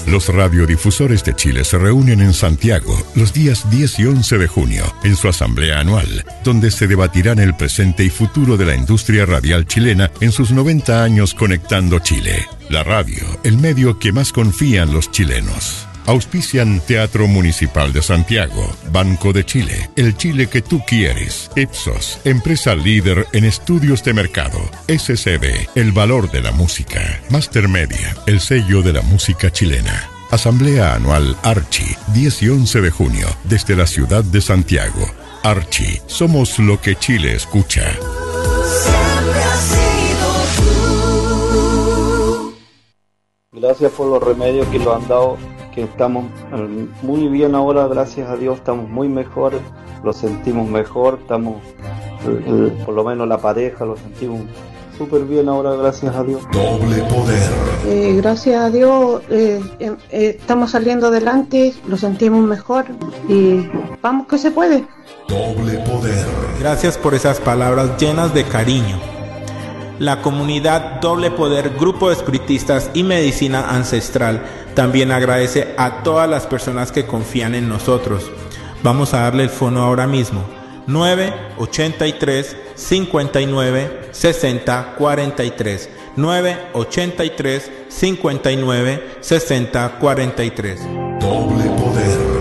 Los radiodifusores de Chile se reúnen en Santiago los días 10 y 11 de junio en su asamblea anual, donde se debatirán el presente y futuro de la industria radial chilena en sus 90 años conectando Chile. La radio, el medio que más confían los chilenos. Auspician Teatro Municipal de Santiago, Banco de Chile, el Chile que tú quieres, Ipsos, empresa líder en estudios de mercado, SCB, el valor de la música, Master Media, el sello de la música chilena. Asamblea Anual Archi, 10 y 11 de junio, desde la ciudad de Santiago. Archi, somos lo que Chile escucha. Siempre has sido tú. Gracias por los remedios que lo han dado, que estamos muy bien ahora, gracias a Dios, estamos muy mejor, lo sentimos mejor, estamos, por lo menos la pareja, lo sentimos súper bien ahora, gracias a Dios. Doble poder. Gracias a Dios, estamos saliendo adelante, lo sentimos mejor y vamos que se puede. Doble poder. Gracias por esas palabras llenas de cariño. La comunidad Doble Poder, Grupo de Espiritistas y Medicina Ancestral también agradece a todas las personas que confían en nosotros. Vamos a darle el fono ahora mismo. 983 59 60 43. 983 59 60 43. Doble poder.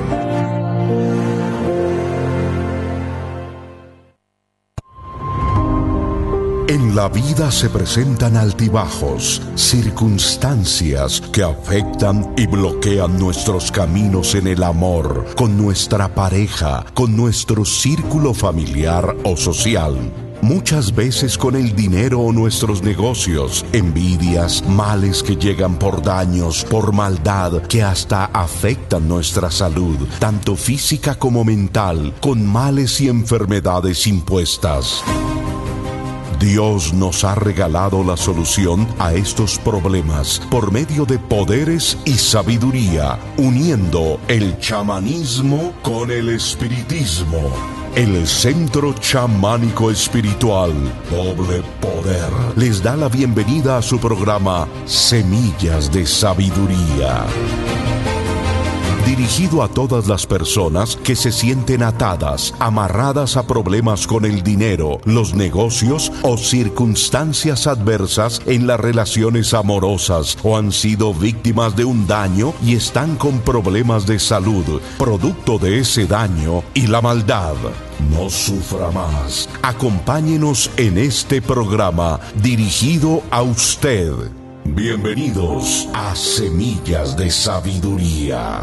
En la vida se presentan altibajos, circunstancias que afectan y bloquean nuestros caminos en el amor, con nuestra pareja, con nuestro círculo familiar o social. Muchas veces con el dinero o nuestros negocios, envidias, males que llegan por daños, por maldad, que hasta afectan nuestra salud, tanto física como mental, con males y enfermedades impuestas. Dios nos ha regalado la solución a estos problemas por medio de poderes y sabiduría, uniendo el chamanismo con el espiritismo. El Centro Chamánico Espiritual Doble Poder les da la bienvenida a su programa Semillas de Sabiduría. Dirigido a todas las personas que se sienten atadas, amarradas a problemas con el dinero, los negocios o circunstancias adversas en las relaciones amorosas o han sido víctimas de un daño y están con problemas de salud, producto de ese daño y la maldad. No sufra más. Acompáñenos en este programa dirigido a usted. Bienvenidos a Semillas de Sabiduría.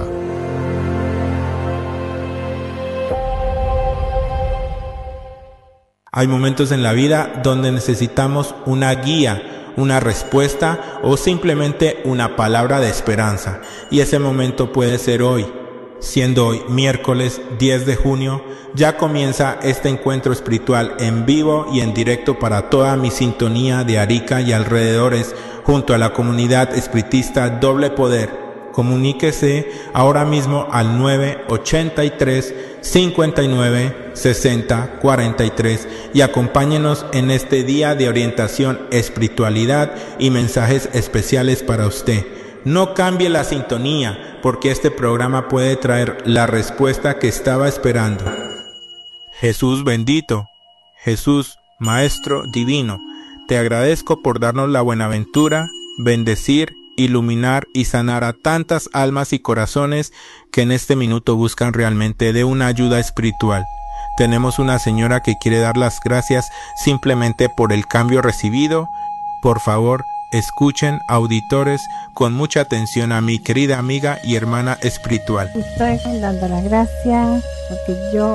Hay momentos en la vida donde necesitamos una guía, una respuesta o simplemente una palabra de esperanza. Y ese momento puede ser hoy. Siendo hoy miércoles 10 de junio, ya comienza este encuentro espiritual en vivo y en directo para toda mi sintonía de Arica y alrededores, junto a la comunidad espiritista Doble Poder. Comuníquese ahora mismo al 983 59 60 43 y acompáñenos en este día de orientación, espiritualidad y mensajes especiales para usted. No cambie la sintonía, porque este programa puede traer la respuesta que estaba esperando. Jesús bendito, Jesús Maestro Divino, te agradezco por darnos la buenaventura, bendecir, iluminar y sanar a tantas almas y corazones que en este minuto buscan realmente de una ayuda espiritual. Tenemos una señora que quiere dar las gracias simplemente por el cambio recibido. Por favor, escuchen, auditores, con mucha atención a mi querida amiga y hermana espiritual. Estoy dando las gracias porque yo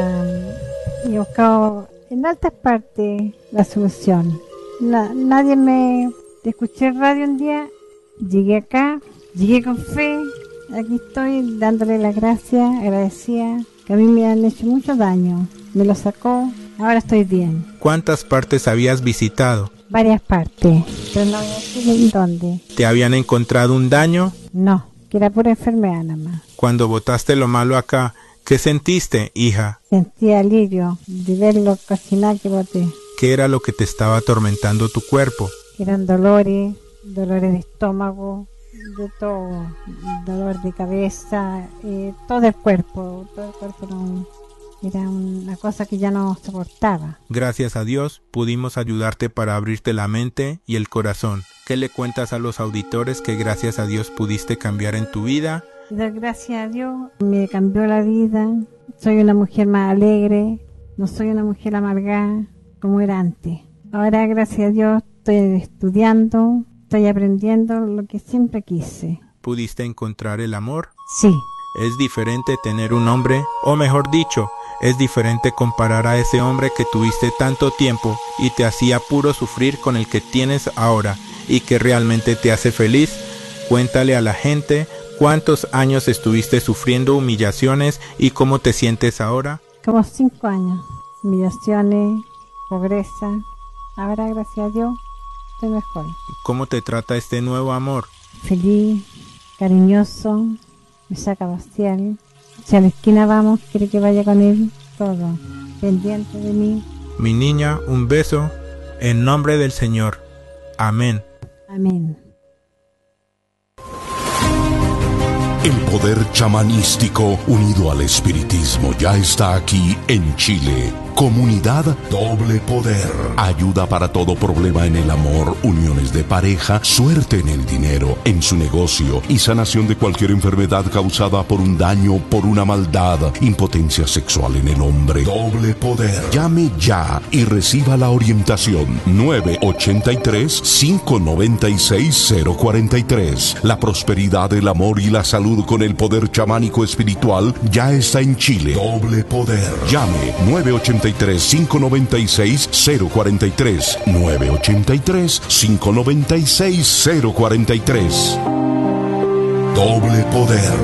buscaba en altas partes la solución. Nadie me... Escuché radio un día, llegué acá, llegué con fe, aquí estoy dándole las gracias, agradecida, que a mí me han hecho mucho daño, me lo sacó, ahora estoy bien. ¿Cuántas partes habías visitado? Varias partes, pero no voy a decir en dónde. ¿Te habían encontrado un daño? No, que era pura enfermedad nada más. Cuando botaste lo malo acá, ¿qué sentiste, hija? Sentí alivio de verlo casi nada que boté. ¿Qué era lo que te estaba atormentando tu cuerpo? Eran dolores de estómago, de todo, dolor de cabeza, todo el cuerpo no, era una cosa que ya no soportaba. Gracias a Dios pudimos ayudarte para abrirte la mente y el corazón. ¿Qué le cuentas a los auditores que gracias a Dios pudiste cambiar en tu vida? Dar gracias a Dios me cambió la vida. Soy una mujer más alegre, no soy una mujer amargada como era antes. Ahora, gracias a Dios, estoy estudiando, estoy aprendiendo lo que siempre quise. ¿Pudiste encontrar el amor? Sí. Es diferente tener un hombre, o mejor dicho, es diferente comparar a ese hombre que tuviste tanto tiempo y te hacía puro sufrir con el que tienes ahora y que realmente te hace feliz. Cuéntale a la gente cuántos años estuviste sufriendo humillaciones y cómo te sientes ahora. Como 5 años, humillaciones, pobreza. Ahora, gracias a Dios, estoy mejor. ¿Cómo te trata este nuevo amor? Feliz, cariñoso, me saca a pasear. Si a la esquina vamos, quiere que vaya con él, todo, pendiente de mí. Mi niña, un beso, en nombre del Señor. Amén. Amén. El poder chamanístico unido al espiritismo ya está aquí en Chile. Comunidad Doble Poder. Ayuda para todo problema en el amor, uniones de pareja, suerte en el dinero, en su negocio y sanación de cualquier enfermedad causada por un daño, por una maldad, impotencia sexual en el hombre. Doble Poder. Llame ya y reciba la orientación. 983-596-043. La prosperidad, el amor y la salud con el poder chamánico espiritual ya está en Chile. Doble Poder. Llame 983-596-043. 983-596-043. Doble Poder.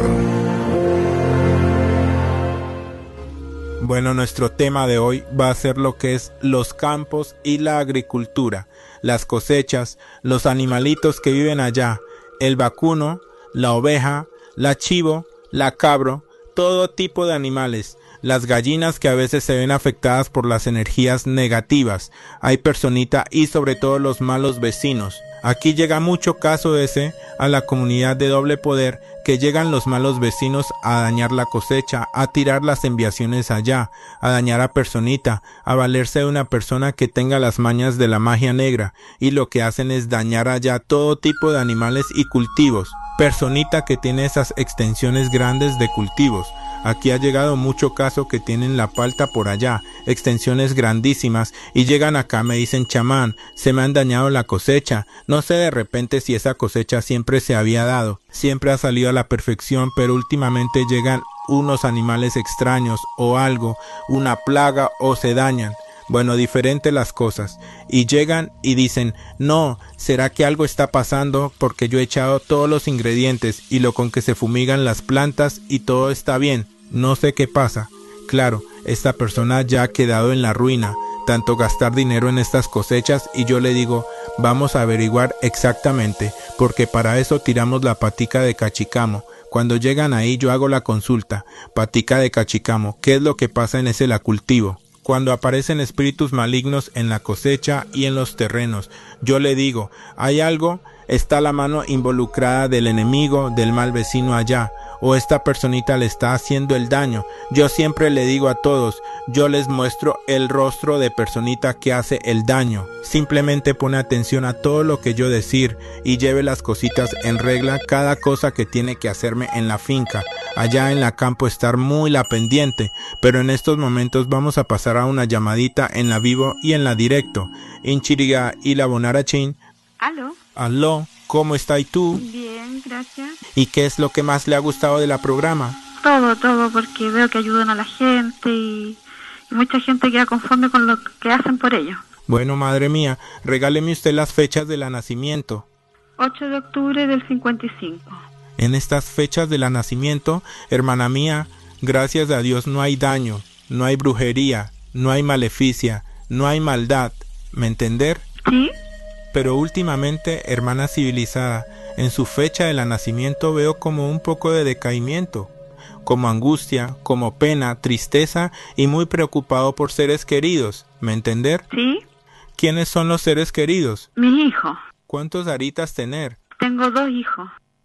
Bueno, nuestro tema de hoy va a ser lo que es los campos y la agricultura, las cosechas, los animalitos que viven allá, el vacuno, la oveja, la chivo, la cabro, todo tipo de animales, las gallinas que a veces se ven afectadas por las energías negativas, hay personita y sobre todo los malos vecinos. Aquí llega mucho caso ese a la comunidad de Doble Poder, que llegan los malos vecinos a dañar la cosecha, a tirar las enviaciones allá, a dañar a personita, a valerse de una persona que tenga las mañas de la magia negra, y lo que hacen es dañar allá todo tipo de animales y cultivos. Personita que tiene esas extensiones grandes de cultivos. Aquí ha llegado mucho caso que tienen la palta por allá, extensiones grandísimas, y llegan acá, me dicen: chamán, se me han dañado la cosecha. No sé de repente si esa cosecha siempre se había dado, siempre ha salido a la perfección, pero últimamente llegan unos animales extraños o algo, una plaga o se dañan. Bueno, diferente las cosas, y llegan y dicen: no, ¿será que algo está pasando? Porque yo he echado todos los ingredientes y lo con que se fumigan las plantas y todo está bien, no sé qué pasa. Claro, esta persona ya ha quedado en la ruina, tanto gastar dinero en estas cosechas, y yo le digo: vamos a averiguar exactamente, porque para eso tiramos la patica de cachicamo. Cuando llegan ahí yo hago la consulta: patica de cachicamo, ¿qué es lo que pasa en ese la cultivo? Cuando aparecen espíritus malignos en la cosecha y en los terrenos, yo le digo: ¿hay algo? ¿Está la mano involucrada del enemigo, del mal vecino allá? ¿O esta personita le está haciendo el daño? Yo siempre le digo a todos, yo les muestro el rostro de personita que hace el daño. Simplemente pone atención a todo lo que yo decir y lleve las cositas en regla, cada cosa que tiene que hacerme en la finca. Allá en la campo estar muy la pendiente, pero en estos momentos vamos a pasar a una llamadita en la vivo y en la directo. Inchiriga y la Bonarachín. ¿Aló? Aló, ¿cómo está y tú? Bien, gracias. ¿Y qué es lo que más le ha gustado de la programa? Todo, porque veo que ayudan a la gente y mucha gente queda conforme con lo que hacen por ellos. Bueno, madre mía, regáleme usted las fechas de la nacimiento. 8 de octubre del 55. En estas fechas de la nacimiento, hermana mía, gracias a Dios no hay daño, no hay brujería, no hay maleficia, no hay maldad. ¿Me entender? Sí. Pero últimamente, hermana civilizada, en su fecha de la nacimiento veo como un poco de decaimiento, como angustia, como pena, tristeza y muy preocupado por seres queridos. ¿Me entender? Sí. ¿Quiénes son los seres queridos? Mis hijos. ¿Cuántos aritas tener? Tengo 2 hijos.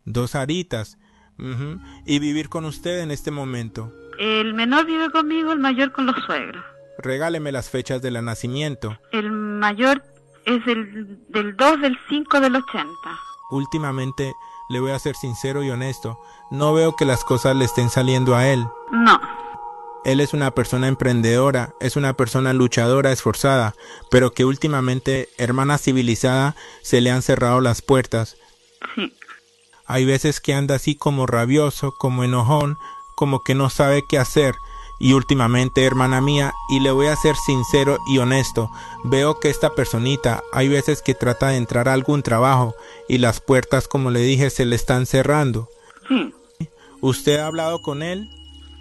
2 aritas. Y vivir con usted en este momento. El menor vive conmigo, el mayor con los suegros. Regáleme las fechas de la nacimiento. El mayor es del 2 del 5 del 80. Últimamente, le voy a ser sincero y honesto, no veo que las cosas le estén saliendo a él. No. Él es una persona emprendedora, es una persona luchadora, esforzada, pero que últimamente, hermana civilizada, se le han cerrado las puertas. Sí. Hay veces que anda así como rabioso, como enojón, como que no sabe qué hacer. Y últimamente, hermana mía, y le voy a ser sincero y honesto, veo que esta personita hay veces que trata de entrar a algún trabajo y las puertas, como le dije, se le están cerrando. Sí. ¿Usted ha hablado con él?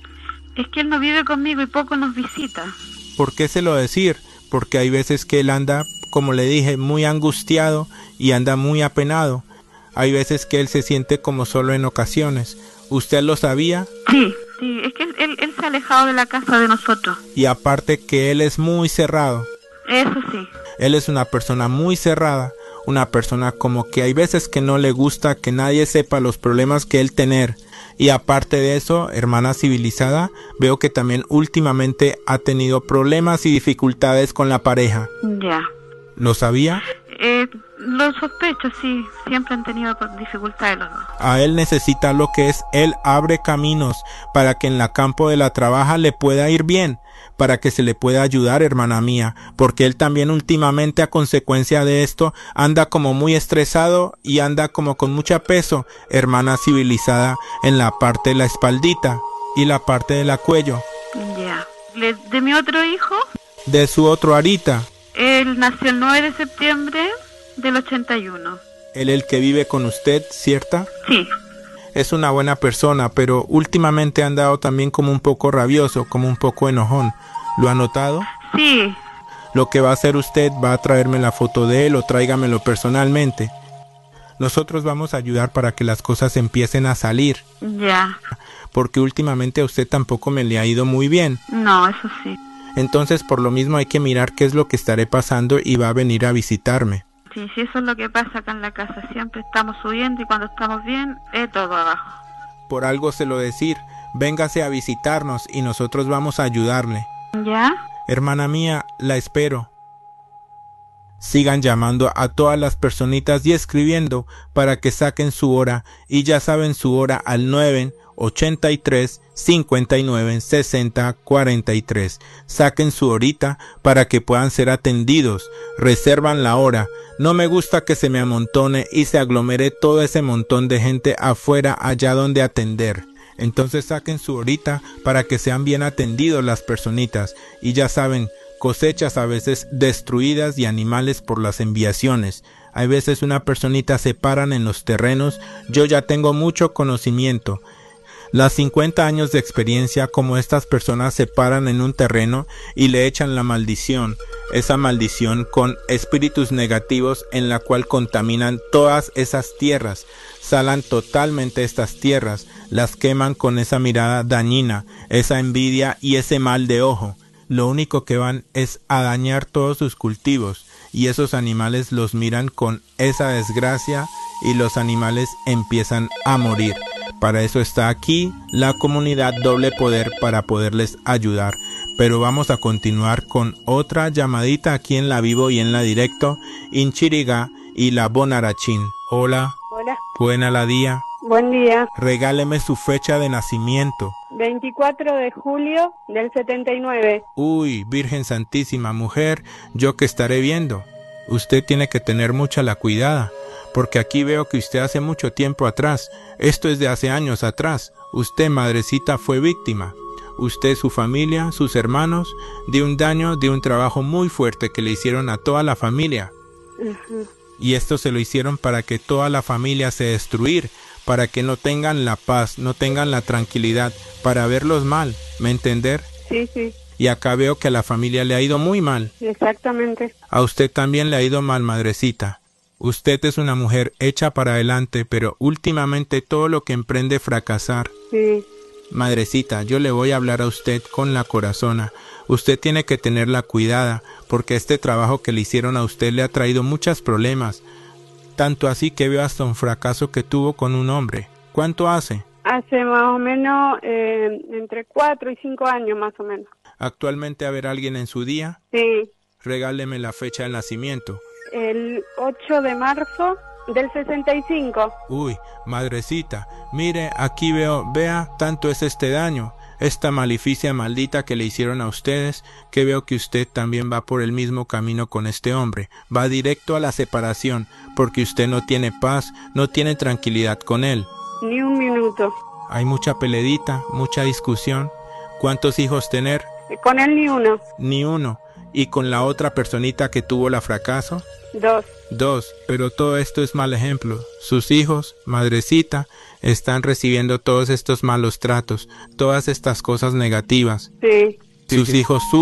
Es que él no vive conmigo y poco nos visita. ¿Por qué se lo decir? Porque hay veces que él anda, como le dije, muy angustiado y anda muy apenado. Hay veces que él se siente como solo en ocasiones. ¿Usted lo sabía? Sí, es que él se ha alejado de la casa de nosotros. Y aparte que él es muy cerrado. Eso sí. Él es una persona muy cerrada, una persona como que hay veces que no le gusta que nadie sepa los problemas que él tener. Y aparte de eso, hermana civilizada, veo que también últimamente ha tenido problemas y dificultades con la pareja. Ya. ¿Lo sabía? Lo sospecho, sí. Siempre han tenido dificultades los dos. A él necesita lo que es, él abre caminos para que en la campo de la trabaja le pueda ir bien, para que se le pueda ayudar, hermana mía, porque él también últimamente a consecuencia de esto anda como muy estresado y anda como con mucho peso, hermana civilizada, en la parte de la espaldita y la parte de la cuello. Ya. ¿De mi otro hijo? De su otro arita. Él nació el 9 de septiembre del 81. Él el que vive con usted, ¿cierta? Sí. Es una buena persona, pero últimamente ha andado también como un poco rabioso, como un poco enojón. ¿Lo ha notado? Sí. Lo que va a hacer usted, va a traerme la foto de él o tráigamelo personalmente. Nosotros vamos a ayudar para que las cosas empiecen a salir. Ya. Porque últimamente a usted tampoco me le ha ido muy bien. No, eso sí. Entonces por lo mismo hay que mirar qué es lo que estaré pasando y va a venir a visitarme. Sí, eso es lo que pasa acá en la casa. Siempre estamos subiendo y cuando estamos bien, es todo abajo. Por algo se lo decir, véngase a visitarnos y nosotros vamos a ayudarle. ¿Ya? Hermana mía, la espero. Sigan llamando a todas las personitas y escribiendo para que saquen su hora y ya saben su hora al 983 59 60 43. Saquen su horita para que puedan ser atendidos. Reservan la hora. No me gusta que se me amontone y se aglomere todo ese montón de gente afuera allá donde atender. Entonces saquen su horita para que sean bien atendidos las personitas. Y ya saben, cosechas a veces destruidas y animales por las enviaciones. Hay veces una personita se paran en los terrenos. Yo ya tengo mucho conocimiento. Las 50 años de experiencia como estas personas se paran en un terreno y le echan la maldición, esa maldición con espíritus negativos en la cual contaminan todas esas tierras, salan totalmente estas tierras, las queman con esa mirada dañina, esa envidia y ese mal de ojo. Lo único que van es a dañar todos sus cultivos y esos animales los miran con esa desgracia y los animales empiezan a morir. Para eso está aquí la comunidad Doble Poder para poderles ayudar. Pero vamos a continuar con otra llamadita aquí en la vivo y en la directo. Inchiriga y la Bonarachín. Hola. Hola. Buena la día. Buen día. Regáleme su fecha de nacimiento. 24 de julio del 79. Uy, Virgen Santísima, mujer, yo que estaré viendo. Usted tiene que tener mucha la cuidada. Porque aquí veo que usted hace mucho tiempo atrás, esto es de hace años atrás, usted, madrecita, fue víctima. Usted, su familia, sus hermanos, de un daño, de un trabajo muy fuerte que le hicieron a toda la familia. Y esto se lo hicieron para que toda la familia se destruir, para que no tengan la paz, no tengan la tranquilidad, para verlos mal, ¿me entender? Sí, sí. Y acá veo que a la familia le ha ido muy mal. Exactamente. A usted también le ha ido mal, madrecita. Usted es una mujer hecha para adelante, pero últimamente todo lo que emprende fracasar. Sí. Madrecita, yo le voy a hablar a usted con la corazona. Usted tiene que tenerla cuidada, porque este trabajo que le hicieron a usted le ha traído muchos problemas. tanto así que veo hasta un fracaso que tuvo con un hombre. ¿Cuánto hace? Hace más o menos entre 4 y 5 años más o menos. ¿Actualmente a ver a alguien en su día? Sí. Regáleme la fecha de nacimiento. El 8 de marzo del 65. Uy, madrecita, mire, aquí vea, tanto es este daño, esta maleficia maldita que le hicieron a ustedes, que veo que usted también va por el mismo camino con este hombre, va directo a la separación, porque usted no tiene paz, no tiene tranquilidad con él. Ni un minuto. Hay mucha peleadita, mucha discusión. ¿Cuántos hijos tener? Con él ni uno. Ni uno. ¿Y con la otra personita que tuvo la fracaso? 2. 2, pero todo esto es mal ejemplo. Sus hijos, madrecita, están recibiendo todos estos malos tratos, todas estas cosas negativas. Sí. Sus hijos